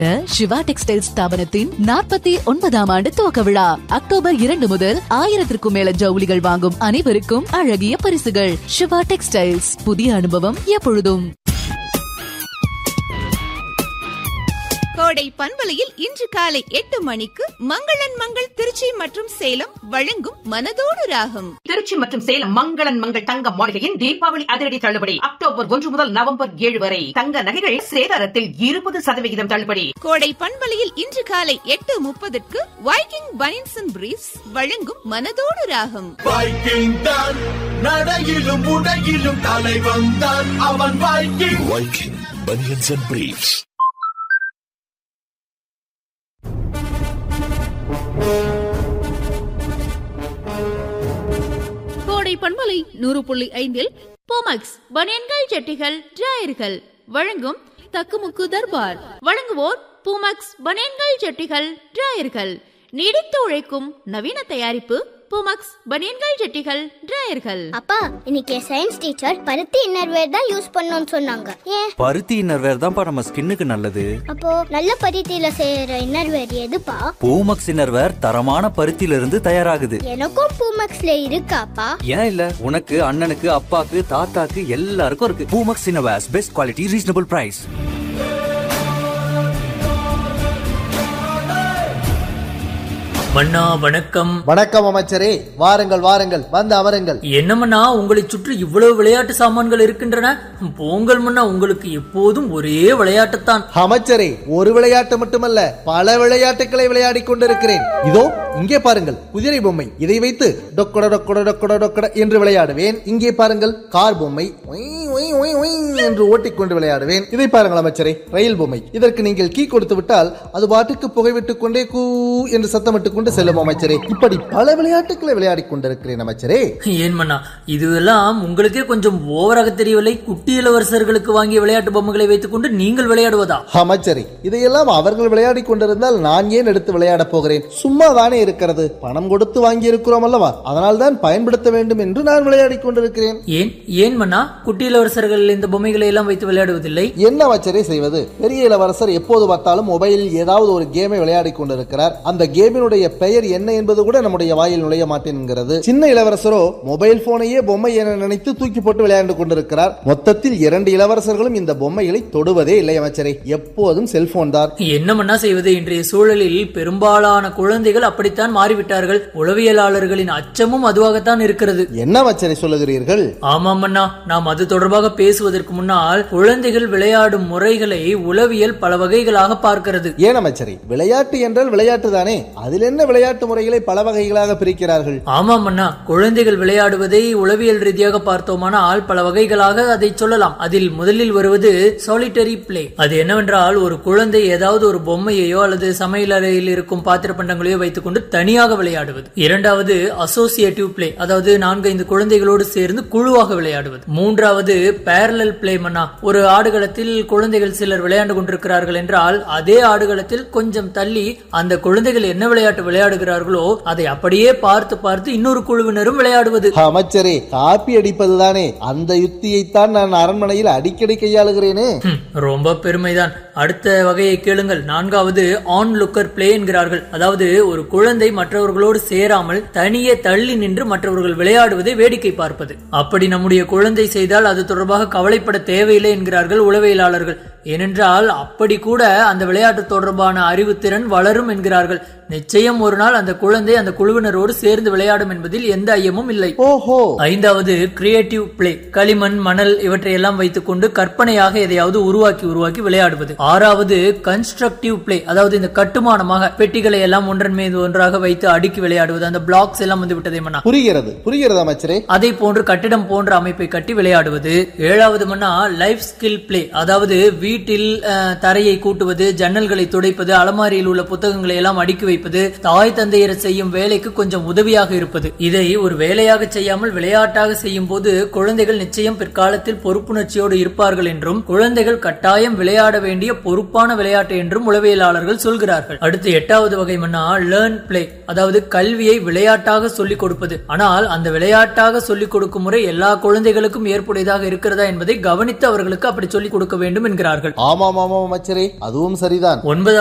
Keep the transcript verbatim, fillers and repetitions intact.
Siva textiles ஸ்தாபனத்தின் நாற்பத்தி ஒன்பதாம் ஆண்டு துவக்க விழா அக்டோபர் இரண்டு முதல் ஆயிரத்திற்கும் மேல ஜவுளிகள் வாங்கும் அனைவருக்கும் அழகிய பரிசுகள். சிவா டெக்ஸ்டைல்ஸ், புதிய அனுபவம் எப்பொழுதும். கோடை பண்பலையில் இன்று காலை எட்டு மணிக்கு மங்களன் மங்கள் திருச்சி மற்றும் சேலம் வழங்கும் மனதோடு ராகம். திருச்சி மற்றும் சேலம் மங்களன் மங்கள் தங்க மாளிகையின் தீபாவளி அதிரடி தள்ளுபடி அக்டோபர் ஒன்று முதல் நவம்பர் ஏழு வரை. தங்க நகைகள் சேதாரத்தில் இருபது சதவிகிதம் தள்ளுபடி. கோடை பண்பலையில் இன்று காலை எட்டு முப்பதுக்கு வைக்கிங் பனியன்ஸ் அண்ட் பிரீஃப்ஸ் வழங்கும் மனதோடு ராகம். வைக்கிங் தான் நடையிலும் உடையிலும் தலைவன் தான் அவன். Viking Viking banians and briefs. கோடை பண்பலை நூறு புள்ளி ஐந்தில் போமக்ஸ் பனியன்கள் ஜட்டிகள் டிராயர்கள் வழங்கும் தக்குமுக்கு தர்பார். வழங்குவோர் பூமக்ஸ் பனியன்கள் ஜட்டிகள் டிராயர்கள். நீடித்து உழைக்கும் நவீன தயாரிப்பு பூமக்ஸ் பனியன்கள் ஜட்டிகள் டிராயர்கள். அப்பா, இன்னைக்கு சயின்ஸ் டீச்சர் பருத்தி இன்னர்வேர் தான் யூஸ் பண்ணணும்னு சொன்னாங்க. ஏன்? பருத்தி இன்னர்வேர் தான்ப்பா நம்ம ஸ்கின்னுக்கு நல்லது. அப்போ நல்ல பருத்தியில செய்யற இன்னர்வேர் எதுப்பா? பூமக்ஸ் இன்னர்வேர் தரமான பருத்தியில இருந்து தயாராகுது. எனக்கும் பூமக்ஸ்ல இருக்காப்பா? ஏன் இல்ல, உனக்கு அண்ணனுக்கு அப்பாக்கு தாத்தாக்கு எல்லாருக்கும் இருக்கு. Poomex innerwears, best quality, reasonable price. மன்னா வணக்கம். வணக்கம் அமைச்சரே, வாருங்கள் வாருங்கள், வந்து அமருங்கள். என்ன மன்னா, உங்களை சுற்றி இவ்வளவு விளையாட்டு சாமான்கள் இருக்கின்றன. போங்கள் மன்னா, உங்களுக்கு எப்போதும் ஒரே விளையாட்டுத்தான். அமைச்சரே, ஒரு விளையாட்டு மட்டுமல்ல, பல விளையாட்டுகளை விளையாடி கொண்டிருக்கிறேன். இதோ இங்கே பாருங்கள், குதிரை பொம்மை. இதை வைத்து டொக்கட டொக்கட டொக்கட டொக்கட என்று விளையாடுவேன். இங்கே பாருங்கள், கார் பொம்மை என்று ஓட்டிக்கொண்டு விளையாடுவேன். இதை பாருங்கள் அமைச்சரே, ரயில் பொம்மை. இதற்கு நீங்கள் கீ கொடுத்து விட்டால் அது பாட்டுக்கு புகைவிட்டுக் கொண்டே கூ என்று சத்தமிட்டு கொண்டு செல்லும் அமைச்சரே. இப்படி பல விளையாட்டுகளை விளையாடி கொண்டிருக்கிறேன் அமைச்சரே. ஏன் மன்னா, இதுவெல்லாம் உங்களுக்கே கொஞ்சம் ஓவராக தெரியவில்லை? குட்டி இளவரசர்களுக்கு வாங்கிய விளையாட்டு பொம்மைகளை வைத்துக் கொண்டு நீங்கள் விளையாடுவதா? அமைச்சரே, இதையெல்லாம் அவர்கள் விளையாடி கொண்டிருந்தால் நான் ஏன் எடுத்து விளையாட போகிறேன்? சும்மா தானே இருக்கிறது. பணம் கொடுத்து வாங்கி இருக்கிறோம் அல்லவா, அதனால் தான் பயன்படுத்த வேண்டும் என்று நான் விளையாடி கொண்டிருக்கிறேன். ஏன் ஏன் மன்னா, குட்டி இளவரசர்கள் இந்த பொம்மைகளை எல்லாம் வைத்து விளையாடுவதில்லை? என்ன அமைச்சரே செய்வது? பெரிய இளவரசர் எப்போது பார்த்தாலும் மொபைலில் ஏதாவது ஒரு கேமை விளையாடி கொண்டிருக்கிறார். அந்த கேமினுடைய பெயர் என்ன என்பது கூட நம்முடைய வாயில் நுழைய மாட்டேங்கிறது. சின்ன இளவரசரோ மொபைல் போனையே பொம்மை என நினைத்து தூக்கி போட்டு விளையாண்டு கொண்டிருக்கிறார். மொத்தத்தில் இரண்டு இளவரசர்களும் இந்த பொம்மைகளை தொடுவதே இல்லை அமைச்சரே. எப்போதும் செல்போன் தான். என்ன மன்னா செய்வது? இன்றைய சூழலில் பெரும்பாலான குழந்தைகள் அப்படித்தான் மாறிவிட்டார்கள். உளவியலாளர்களின் அச்சமும் அதுவாகத்தான் இருக்கிறது. என்ன அமைச்சரை சொல்லுகிறீர்கள்? ஆமாம் அண்ணா, நாம் அது தொடர்பாக பேசுவதற்கு முன்னால் குழந்தைகள் விளையாடும் முறைகளை உளவியல் பல வகைகளாக பார்க்கிறது. ஏன் அமைச்சரை, விளையாட்டு என்றால் விளையாட்டு தானே, அதில் என்ன விளையாட்டு முறைகளை பல வகைகளாக பிரிக்கிறார்கள்? ஆமாம் அண்ணா, குழந்தைகள் விளையாடுவதை உளவியல் ரீதியாக பார்த்தோமானால் பல வகைகளாக அதை சொல்லலாம். அதில் முதலில் வருவது சாலிட்டரி பிளே. அது என்னவென்றால், ஒரு குழந்தை ஏதாவது ஒரு பொம்மையோ அல்லது சமையல் அறையில் இருக்கும் பாத்திர பண்டங்களையோ வைத்துக் கொண்டு தனியாக விளையாடுவது. இரண்டாவது அசோசியேட்டிவ் பிளே, அதாவது நான்கு ஐந்து குழந்தைகளோடு சேர்ந்து குழுவாக விளையாடுவது. மூன்றாவது பேரலல் பிளே மன்னா, ஒரு ஆடுகளத்தில் குழந்தைகள் சிலர் விளையாண்டு கொண்டிருக்கிறார்கள் என்றால் அதே ஆடுகளத்தில் கொஞ்சம் தள்ளி அந்த குழந்தைகள் என்ன விளையாட்டு விளையாடுகிறார்களோ அதை அப்படியே பார்த்து பார்த்து இன்னொரு குழுவினரும் விளையாடுவது. அமைச்சரே, காப்பி அடிப்பதுதானே, அந்த யுக்தியைத்தான் நான் அரண்மனையில் அடிக்கடி கையாளுகிறேனே. ரொம்ப பெருமைதான். அடுத்த வகையை கேளுங்கள். நான்காவது ஆன் லுக்கர் பிளே என்கிறார்கள். அதாவது ஒரு குழந்தை மற்றவர்களோடு சேராமல் தனியே தள்ளி நின்று மற்றவர்கள் விளையாடுவதை வேடிக்கை பார்ப்பது. அப்படி நம்முடைய குழந்தை செய்தால் அது தொடர்பாக கவலைப்பட தேவையில்லை என்கிறார்கள் உளவியலாளர்கள். ஏனென்றால் அப்படி கூட அந்த விளையாட்டு தொடர்பான அறிவுத்திறன் வளரும் என்கிறார்கள். நிச்சயம் ஒரு நாள் அந்த குழந்தை அந்த குழுவினரோடு சேர்ந்து விளையாடும் என்பதில் எந்த ஐயமும் இல்லை. ஓஹோ. ஐந்தாவது கிரியேட்டிவ் பிளே. களிமண், மணல் இவற்றை எல்லாம் வைத்துக் கொண்டு கற்பனையாக எதையாவது உருவாக்கி உருவாக்கி விளையாடுவது. ஆறாவது கன்ஸ்ட்ரக்டிவ் பிளே, அதாவது இந்த கட்டுமானமாக பெட்டிகளை எல்லாம் ஒன்றன் மீது ஒன்றாக வைத்து அடுக்கி விளையாடுவது. அந்த பிளாக்ஸ் எல்லாம் வந்து விட்டதே மன்னா. புரிகிறது புரிகிறது அமைச்சரே. அதை போன்று கட்டிடம் போன்ற அமைப்பை கட்டி விளையாடுவது. ஏழாவது மன்னா லைஃப் ஸ்கில் பிளே, அதாவது வீட்டில் தரையை கூட்டுவது, ஜன்னல்களை துடைப்பது, அலமாரியில் உள்ள புத்தகங்களை எல்லாம் அடுக்கி வைப்பது, தாய் தந்தையர் செய்யும் வேலைக்கு கொஞ்சம் உதவியாக இருப்பது. இதை ஒரு வேலையாக செய்யாமல் விளையாட்டாக செய்யும் போது குழந்தைகள் நிச்சயம் பிற்காலத்தில் பொறுப்புணர்ச்சியோடு இருப்பார்கள் என்றும் குழந்தைகள் கட்டாயம் விளையாட வேண்டிய பொறுப்பான விளையாட்டு என்றும் உளவியலாளர்கள் சொல்கிறார்கள். அடுத்து எட்டாவது வகை மன்னா லேர்ன் பிளே, அதாவது கல்வியை விளையாட்டாக சொல்லிக் கொடுப்பது. ஆனால் அந்த விளையாட்டாக சொல்லிக் கொடுக்கும் முறை எல்லா குழந்தைகளுக்கும் ஏற்புடையதாக இருக்கிறதா என்பதை கவனித்து அவர்களுக்கு அப்படி சொல்லிக் கொடுக்க வேண்டும் என்கிறார்கள். கொண்டார்கள். ஆமாம் ஆமாம் அமைச்சரே, அதுவும் சரிதான். ஒன்பது